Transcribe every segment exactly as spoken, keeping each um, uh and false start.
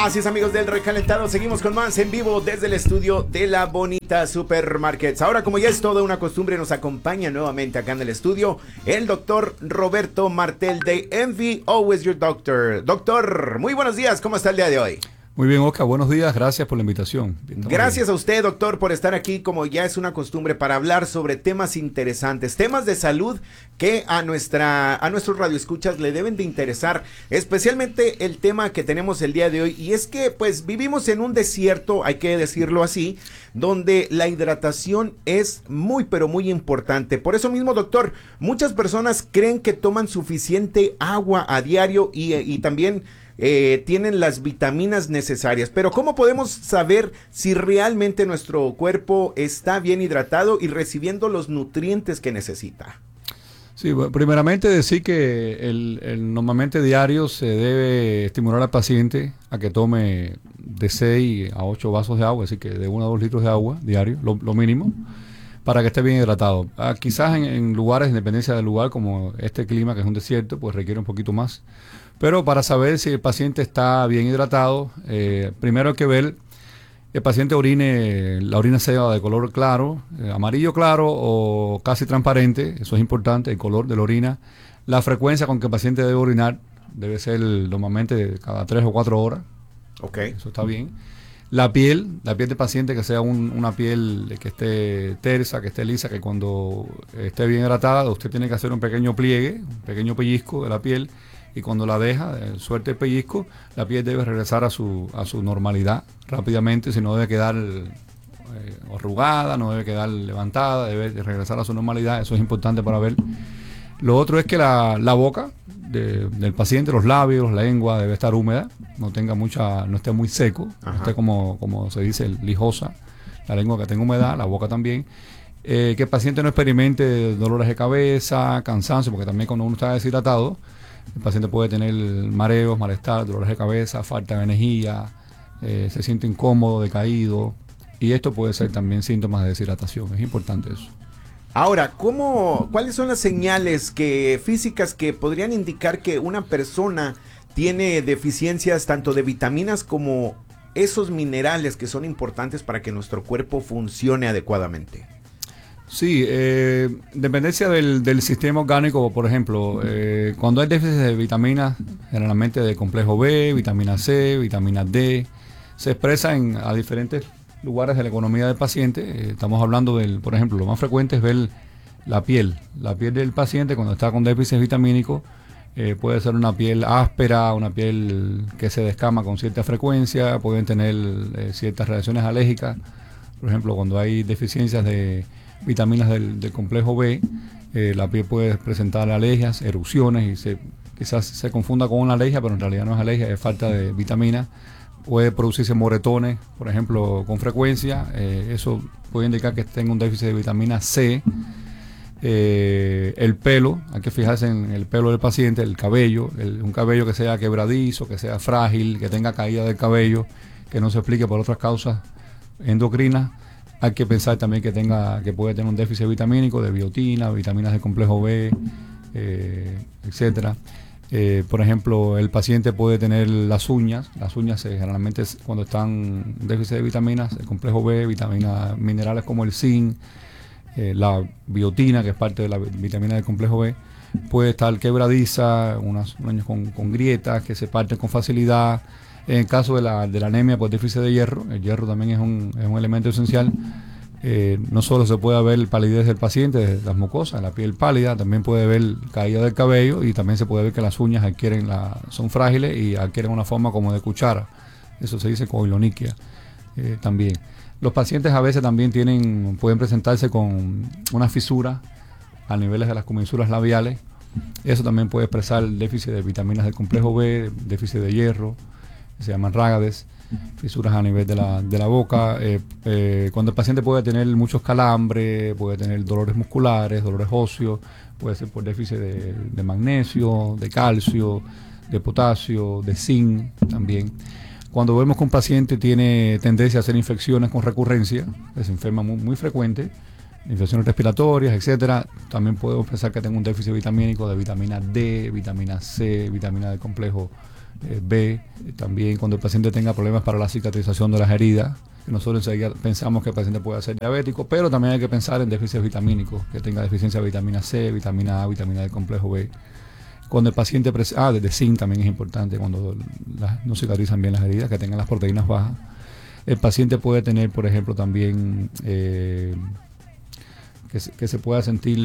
Así es, amigos del Recalentado, seguimos con más en vivo desde el estudio de La Bonita Supermarkets. Ahora, como ya es toda una costumbre, nos acompaña nuevamente acá en el estudio el doctor Roberto Martel de Envy Always Your Doctor. Doctor, muy buenos días, ¿cómo está el día de hoy? Muy bien, Oscar, buenos días, gracias por la invitación. Gracias a usted, doctor, por estar aquí, como ya es una costumbre, para hablar sobre temas interesantes, temas de salud que a nuestra a nuestros radioescuchas le deben de interesar, especialmente el tema que tenemos el día de hoy, y es que pues vivimos en un desierto, hay que decirlo así, donde la hidratación es muy pero muy importante. Por eso mismo, doctor, muchas personas creen que toman suficiente agua a diario y, y también Eh, tienen las vitaminas necesarias, pero ¿cómo podemos saber si realmente nuestro cuerpo está bien hidratado y recibiendo los nutrientes que necesita? Sí, bueno, primeramente decir que el, el normalmente diario se debe estimular al paciente a que tome de seis a ocho vasos de agua, es decir, que de uno a dos litros de agua diario, lo, lo mínimo, para que esté bien hidratado. Ah, quizás en, en lugares, en dependencia del lugar, como este clima que es un desierto, pues requiere un poquito más. Pero para saber si el paciente está bien hidratado, eh, primero hay que ver el paciente orine, la orina sea de color claro, eh, amarillo claro o casi transparente, eso es importante, el color de la orina. La frecuencia con que el paciente debe orinar debe ser normalmente cada tres o cuatro horas. Ok. Eso está bien. La piel, la piel del paciente que sea un, una piel que esté tersa, que esté lisa, que cuando esté bien hidratada, usted tiene que hacer un pequeño pliegue, un pequeño pellizco de la piel. Y cuando la deja, eh, suelta el pellizco, la piel debe regresar a su a su normalidad rápidamente, si no debe quedar eh, arrugada, no debe quedar levantada, debe regresar a su normalidad, eso es importante para ver. Lo otro es que la, la boca de, del paciente, los labios, la lengua debe estar húmeda, no tenga mucha, no esté muy seco, no esté como, como se dice, lijosa, la lengua que tenga humedad, la boca también. Eh, que el paciente no experimente dolores de cabeza, cansancio, porque también cuando uno está deshidratado, el paciente puede tener mareos, malestar, dolores de cabeza, falta de energía, eh, se siente incómodo, decaído, y esto puede ser también síntomas de deshidratación. Es importante eso. Ahora, ¿cómo, cuáles son las señales que, físicas que podrían indicar que una persona tiene deficiencias tanto de vitaminas como esos minerales que son importantes para que nuestro cuerpo funcione adecuadamente? Sí, eh, dependencia del, del sistema orgánico, por ejemplo, eh, cuando hay déficit de vitaminas, generalmente de complejo B, vitamina C, vitamina D, se expresa en, a diferentes lugares de la economía del paciente. Eh, estamos hablando del, por ejemplo, lo más frecuente es ver la piel. La piel del paciente cuando está con déficit vitamínico eh, puede ser una piel áspera, una piel que se descama con cierta frecuencia, pueden tener eh, ciertas reacciones alérgicas. Por ejemplo, cuando hay deficiencias de vitaminas del, del complejo B, eh, la piel puede presentar alergias, erupciones, y se, quizás se confunda con una alergia, pero en realidad no es alergia, es falta de vitaminas. Puede producirse moretones, por ejemplo, con frecuencia. Eh, eso puede indicar que tenga un déficit de vitamina C. Eh, el pelo, hay que fijarse en el pelo del paciente, el cabello, el, un cabello que sea quebradizo, que sea frágil, que tenga caída del cabello, que no se explique por otras causas endocrinas. Hay que pensar también que tenga, que puede tener un déficit vitamínico de biotina, vitaminas del complejo B, eh, etcétera. Eh, por ejemplo, el paciente puede tener las uñas, las uñas eh, generalmente cuando están en déficit de vitaminas, el complejo B, vitaminas minerales como el zinc, eh, la biotina, que es parte de la vitamina del complejo B, puede estar quebradiza, unas uñas con, con grietas que se parten con facilidad. En el caso de la, de la anemia por déficit de hierro, el hierro también es un, es un elemento esencial. Eh, no solo se puede ver palidez del paciente, las mucosas, la piel pálida, también puede ver caída del cabello y también se puede ver que las uñas adquieren la, son frágiles y adquieren una forma como de cuchara. Eso se dice coiloniquia eh, también. Los pacientes a veces también tienen, pueden presentarse con una fisura a niveles de las comisuras labiales. Eso también puede expresar el déficit de vitaminas del complejo B, déficit de hierro, se llaman rágades, fisuras a nivel de la, de la boca. Eh, eh, cuando el paciente puede tener muchos calambres, puede tener dolores musculares, dolores óseos, puede ser por déficit de, de magnesio, de calcio, de potasio, de zinc también. Cuando vemos que un paciente tiene tendencia a hacer infecciones con recurrencia, que se enferma muy, muy frecuente, infecciones respiratorias, etcétera, también podemos pensar que tenga un déficit vitamínico de vitamina D, vitamina C, vitamina del complejo eh, B, también cuando el paciente tenga problemas para la cicatrización de las heridas, que nosotros enseguida pensamos que el paciente puede ser diabético, pero también hay que pensar en déficits vitamínicos, que tenga deficiencia de vitamina C, vitamina A, vitamina D complejo B. Cuando el paciente, ah, de zinc también es importante, cuando las, no cicatrizan bien las heridas, que tengan las proteínas bajas. El paciente puede tener, por ejemplo, también eh, que, se, que se pueda sentir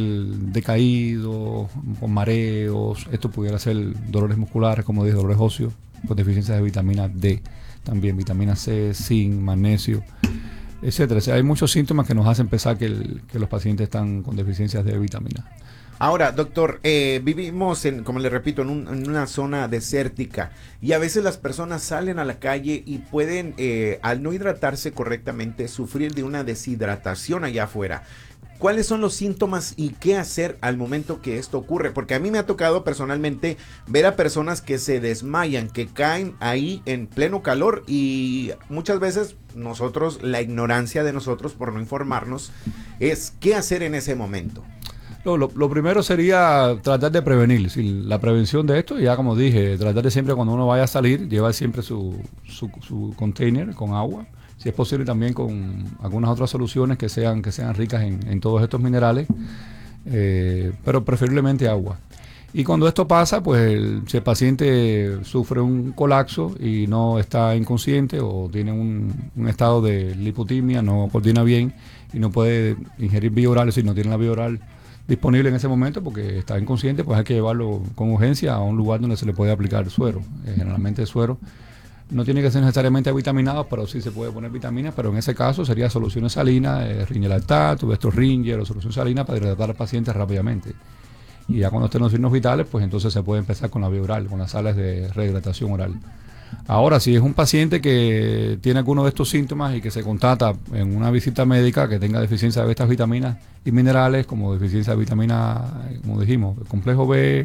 decaído, con mareos. Esto pudiera ser dolores musculares, como dije, dolores óseos, con deficiencia de vitamina D. También vitamina C, zinc, magnesio, etcétera. O sea, hay muchos síntomas que nos hacen pensar que, el, que los pacientes están con deficiencias de vitamina. Ahora, doctor, eh, vivimos, en, como le repito, en, un, en una zona desértica y a veces las personas salen a la calle y pueden, eh, al no hidratarse correctamente, sufrir de una deshidratación allá afuera. ¿Cuáles son los síntomas y qué hacer al momento que esto ocurre? Porque a mí me ha tocado personalmente ver a personas que se desmayan, que caen ahí en pleno calor y muchas veces nosotros, la ignorancia de nosotros por no informarnos, es qué hacer en ese momento. Lo, lo, lo primero sería tratar de prevenir, sí, la prevención de esto, ya como dije, tratar de siempre cuando uno vaya a salir, llevar siempre su, su, su container con agua. Si es posible también con algunas otras soluciones que sean, que sean ricas en, en todos estos minerales, eh, pero preferiblemente agua. Y cuando esto pasa, pues el, si el paciente sufre un colapso y no está inconsciente o tiene un, un estado de lipotimia, no coordina bien y no puede ingerir vía oral, si no tiene la vía oral disponible en ese momento porque está inconsciente, pues hay que llevarlo con urgencia a un lugar donde se le puede aplicar el suero. Eh, generalmente el suero no tiene que ser necesariamente vitaminado, pero sí se puede poner vitaminas, pero en ese caso sería soluciones salinas, eh, Ringer lactato, esto Ringer o solución salina para hidratar al paciente rápidamente. Y ya cuando estén los signos vitales, pues entonces se puede empezar con la vía oral, con las sales de rehidratación oral. Ahora, si es un paciente que tiene alguno de estos síntomas y que se contata en una visita médica que tenga deficiencia de estas vitaminas y minerales, como deficiencia de vitamina, como dijimos, complejo B,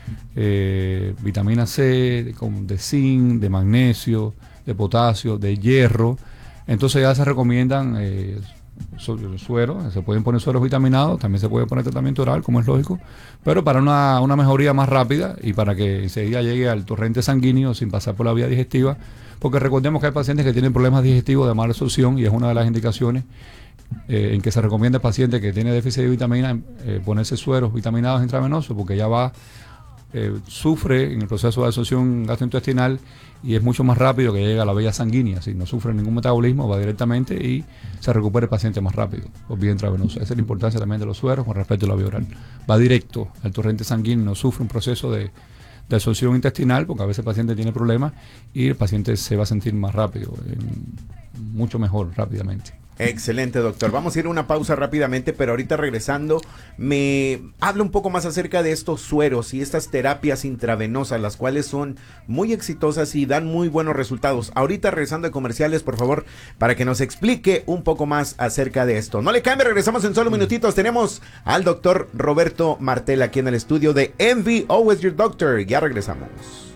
eh, vitamina C, de, de zinc, de magnesio, de potasio, de hierro, entonces ya se recomiendan eh, sueros, se pueden poner sueros vitaminados, también se puede poner tratamiento oral, como es lógico, pero para una, una mejoría más rápida y para que enseguida llegue al torrente sanguíneo sin pasar por la vía digestiva, porque recordemos que hay pacientes que tienen problemas digestivos de mala absorción y es una de las indicaciones eh, en que se recomienda al paciente que tiene déficit de vitamina eh, ponerse sueros vitaminados intravenosos, porque ya va Eh, sufre en el proceso de absorción gastrointestinal y es mucho más rápido que llega a la vía sanguínea. Si no sufre ningún metabolismo, va directamente y se recupera el paciente más rápido por vía intravenosa. Esa es la importancia también de los sueros con respecto a la vía oral. Va directo al torrente sanguíneo, no sufre un proceso de, de absorción intestinal, porque a veces el paciente tiene problemas y el paciente se va a sentir más rápido, eh, mucho mejor rápidamente. Excelente, doctor. Vamos a ir a una pausa rápidamente, pero ahorita regresando me habla un poco más acerca de estos sueros y estas terapias intravenosas, las cuales son muy exitosas y dan muy buenos resultados. Ahorita regresando de comerciales, por favor, para que nos explique un poco más acerca de esto. No le cambie, regresamos en solo minutitos. Tenemos al doctor Roberto Martel aquí en el estudio de M V Always Your Doctor. Ya regresamos.